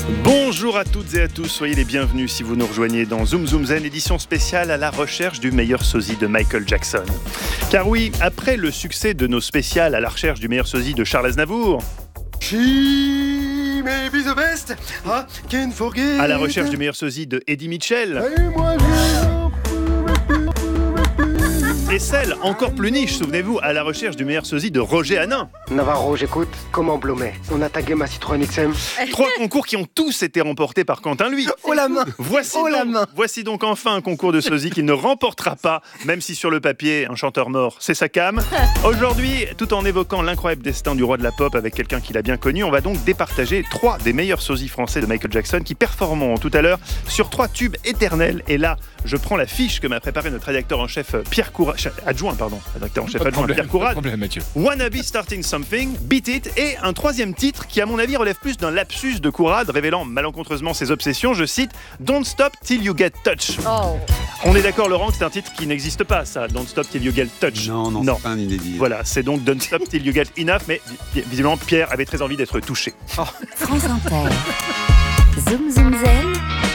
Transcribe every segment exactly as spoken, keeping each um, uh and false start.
Bonjour à toutes et à tous, soyez les bienvenus si vous nous rejoignez dans Zoom Zoom Zen, édition spéciale à la recherche du meilleur sosie de Michael Jackson. Car oui, après le succès de nos spéciales à la recherche du meilleur sosie de Charles Aznavour, She may be the best, I can't forget. à la recherche du meilleur sosie de Eddie Mitchell, Et moi, je... et celle, encore plus niche, souvenez-vous, à la recherche du meilleur sosie de Roger Hanin. Navarro, j'écoute. Comment Blomet? On a tagué ma Citroën X M. Trois concours qui ont tous été remportés par Quentin Lui. Oh la main. Voici, Oh donc, la main. voici donc enfin un concours de sosie qu'il ne remportera pas, même si sur le papier, un chanteur mort, c'est sa came. Aujourd'hui, tout en évoquant l'incroyable destin du roi de la pop avec quelqu'un qu'il a bien connu, on va donc départager trois des meilleurs sosies français de Michael Jackson qui performeront tout à l'heure sur trois tubes éternels. Et là, je prends la fiche que m'a préparée notre rédacteur en chef Pierre Courade, adjoint pardon, rédacteur en chef adjoint problème, Pierre Courade. pas de problème, Mathieu. Wanna Be Starting Something, Beat It, et un troisième titre qui, à mon avis, relève plus d'un lapsus de Courade, révélant malencontreusement ses obsessions. Je cite Don't Stop Till You Get Touch. Oh. On est d'accord, Laurent, que c'est un titre qui n'existe pas, ça. Don't Stop Till You Get Touch. Non, non, c'est pas un inédit. Voilà, c'est donc Don't Stop Till You Get Enough, mais vi- visiblement, Pierre avait très envie d'être touché. France Inter. Zoom Zoom Zen.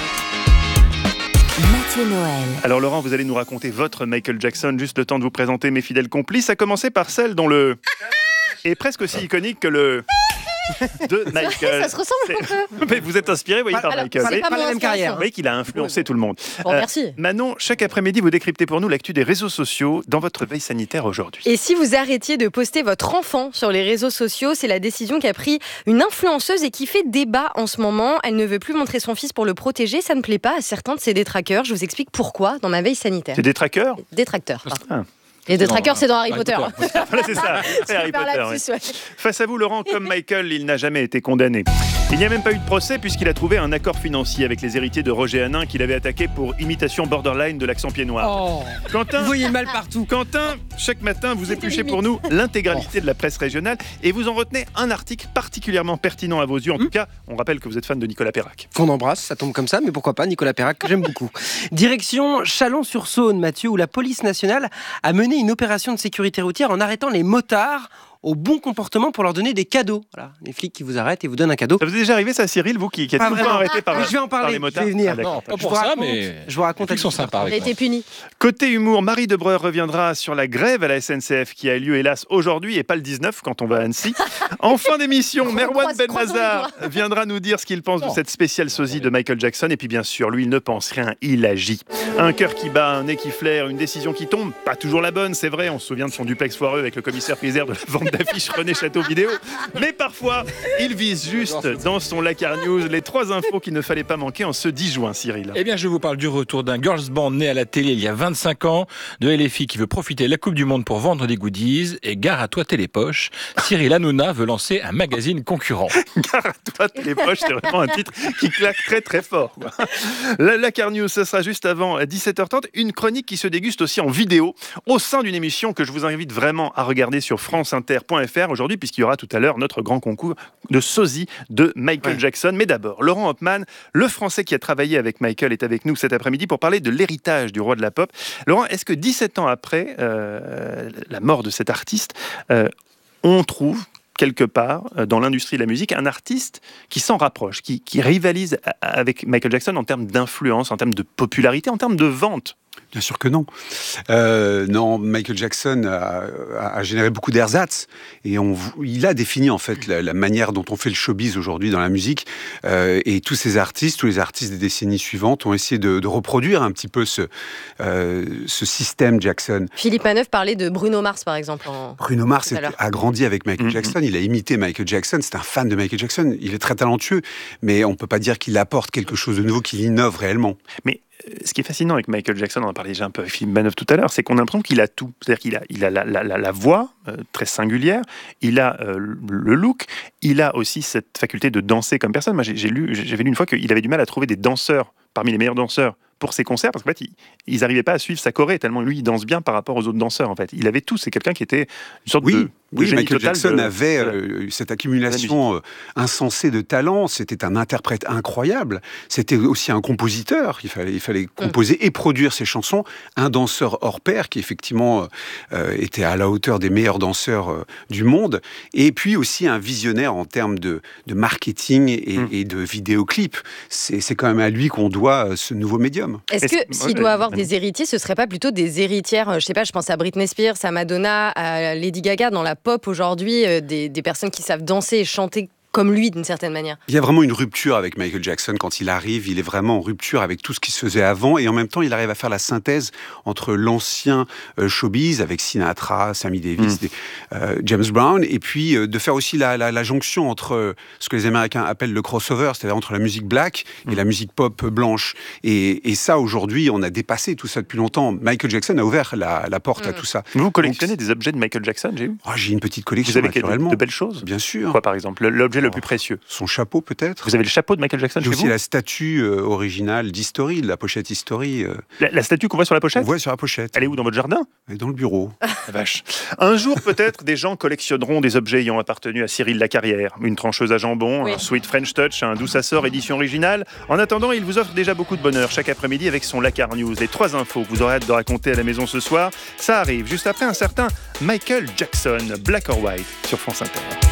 Mathieu Noël. Alors, Laurent, vous allez nous raconter votre Michael Jackson, juste le temps de vous présenter mes fidèles complices, à commencer par celle dont le est presque aussi iconique que le de Michael. Ça se ressemble un peu. Mais vous êtes inspiré, voyez, par Alors, Michael. c'est Vous pas pas la mon même carrière. inspiration. voyez qu'il a influencé tout le monde. Bon, Euh, merci. Manon, chaque après-midi, vous décryptez pour nous l'actu des réseaux sociaux dans votre veille sanitaire aujourd'hui. Et si vous arrêtiez de poster votre enfant sur les réseaux sociaux, c'est la décision qu'a pris une influenceuse et qui fait débat en ce moment. Elle ne veut plus montrer son fils pour le protéger. Ça ne plaît pas à certains de ses détracteurs. Je vous explique pourquoi dans ma veille sanitaire. C'est des trackers. Détracteurs. pardon. Ah. Les détracteurs, c'est dans Harry Harry Potter. Potter. Voilà, c'est ça. C'est Harry Super Potter. lapsus, ouais. ouais. Face à vous, Laurent, comme Michael, il n'a jamais été condamné. Il n'y a même pas eu de procès puisqu'il a trouvé un accord financier avec les héritiers de Roger Hanin qu'il avait attaqué pour imitation borderline de l'accent pied noir. Oh. Quentin, Vous voyez mal partout. Quentin, chaque matin, vous épluchez limite. pour nous l'intégralité de la presse régionale et vous en retenez un article particulièrement pertinent à vos yeux. En tout cas, on rappelle que vous êtes fan de Nicolas Perrac. Qu'on embrasse, ça tombe comme ça, mais pourquoi pas, Nicolas Perrac, que j'aime beaucoup. Direction Chalon-sur-Saône, Mathieu, où la police nationale a mené une opération de sécurité routière en arrêtant les motards au bon comportement pour leur donner des cadeaux. Voilà, les flics qui vous arrêtent et vous donnent un cadeau. Ça vous est déjà arrivé, ça, Cyril, vous qui, qui êtes Pas tout le temps vraiment. arrêté par, Mais je vais en par parler, les je motards? vais venir. Ah, d'accord. Non, pas Je pour vous ça, raconte- mais. Je vous raconte Ils sont un petit sympas peu. Elle avec a été punie. Côté humour, Marie Debreur reviendra sur la grève à la S N C F qui a lieu, hélas, aujourd'hui et pas le dix-neuf quand on va à Annecy. En fin d'émission, Merwan croise- Benmazar viendra nous dire ce qu'il pense de cette spéciale sosie de Michael Jackson. Et puis bien sûr, lui, il ne pense rien, il agit. Un cœur qui bat, un nez qui flaire, une décision qui tombe. Pas toujours la bonne, c'est vrai. On se souvient de son duplex foireux avec le commissaire Prisère de la vente d'affiches René Château Vidéo. Mais parfois, il vise juste dans son Lacar News les trois infos qu'il ne fallait pas manquer en ce dix juin, Cyril. Eh bien, je vous parle du retour d'un girls band né à la télé il y a vingt-cinq ans, de L F I qui veut profiter de la Coupe du Monde pour vendre des goodies, et gare à toi Télépoche, Cyril Hanouna veut lancer un magazine concurrent. Gare à toi, Télépoche, c'est vraiment un titre qui claque très très fort. quoi. La, la Car News, ce sera juste avant dix-sept heures trente. Une chronique qui se déguste aussi en vidéo au sein d'une émission que je vous invite vraiment à regarder sur franceinter point f r aujourd'hui, puisqu'il y aura tout à l'heure notre grand concours de sosie de Michael Ouais. Jackson. Mais d'abord, Laurent Hopman, le Français qui a travaillé avec Michael, est avec nous cet après-midi pour parler de l'héritage du roi de la pop. Laurent, est-ce que dix-sept ans après euh, la mort de cet artiste, euh, on trouve quelque part euh, dans l'industrie de la musique un artiste qui s'en rapproche, qui, qui rivalise a- avec Michael Jackson en termes d'influence, en termes de popularité, en termes de vente? Bien sûr que non. Euh, non, Michael Jackson a, a- a généré beaucoup d'ersatz et on, il a défini en fait la, la manière dont on fait le showbiz aujourd'hui dans la musique. Euh, et tous ces artistes, tous les artistes des décennies suivantes ont essayé de, de reproduire un petit peu ce, euh, ce système Jackson. Philippe Manœuvre parlait de Bruno Mars, par exemple. En... Bruno Mars Tout à était- l'heure. a grandi avec Michael Mhm. Jackson, il a imité Michael Jackson, c'est un fan de Michael Jackson, il est très talentueux, mais on ne peut pas dire qu'il apporte quelque chose de nouveau, qu'il innove réellement. Mais euh, ce qui est fascinant avec Michael Jackson, on en parlait déjà un peu avec Philippe Manœuvre tout à l'heure, c'est qu'on a l'impression qu'il a tout. C'est-à-dire qu'il a, il a la, la- la- la voix euh, très singulière, il a euh, le look, il a aussi cette faculté de danser comme personne. Moi, j'ai, j'ai lu, j'avais lu une fois qu'il avait du mal à trouver des danseurs parmi les meilleurs danseurs pour ses concerts, parce qu'en fait, ils n'arrivaient pas à suivre sa choré, tellement lui, il danse bien par rapport aux autres danseurs, en fait. Il avait tout, c'est quelqu'un qui était une sorte oui, de, de oui, génie Michael total Jackson de, avait de la, euh, cette accumulation euh, insensée de talent, c'était un interprète incroyable, c'était aussi un compositeur, il fallait, il fallait composer mmh. et produire ses chansons, un danseur hors pair qui effectivement euh, était à la hauteur des meilleurs danseurs euh, du monde, et puis aussi un visionnaire en termes de, de marketing et, mmh. et de vidéoclips. C'est, c'est quand même à lui qu'on doit euh, ce nouveau médium. Est-ce que s'il ouais, doit avoir ouais. des héritiers, ce ne serait pas plutôt des héritières, je sais pas, je pense à Britney Spears, à Madonna, à Lady Gaga, dans la pop aujourd'hui, euh, des, des personnes qui savent danser et chanter comme lui, d'une certaine manière. Il y a vraiment une rupture avec Michael Jackson. Quand il arrive, il est vraiment en rupture avec tout ce qui se faisait avant. Et en même temps, il arrive à faire la synthèse entre l'ancien euh, showbiz, avec Sinatra, Sammy Davis, mm. et, euh, James Brown, et puis euh, de faire aussi la, la, la jonction entre euh, ce que les Américains appellent le crossover, c'est-à-dire entre la musique black mm. et la musique pop blanche. Et, et ça, aujourd'hui, on a dépassé tout ça depuis longtemps. Michael Jackson a ouvert la, la porte mm. à tout ça. Vous collectionnez Donc, des objets de Michael Jackson, j'ai vu oh, J'ai une petite collection, Vous avez naturellement. De, de belles choses Bien sûr. Quoi, par exemple? L'objet le plus précieux? Son chapeau, peut-être. Vous avez le chapeau de Michael Jackson J'ai chez aussi vous la statue euh, originale d'History, de la pochette History. Euh... La, la statue qu'on voit sur la pochette? On voit sur la pochette. Elle est où, dans votre jardin? Elle est dans le bureau. La vache. Un jour, peut-être, des gens collectionneront des objets ayant appartenu à Cyril Lacarrière. Une trancheuse à jambon, oui. un Sweet French Touch, un D'où ça sort édition originale. En attendant, il vous offre déjà beaucoup de bonheur chaque après-midi avec son Lacar News. Les trois infos que vous aurez hâte de raconter à la maison ce soir, ça arrive juste après un certain Michael Jackson, Black or White, sur France Inter.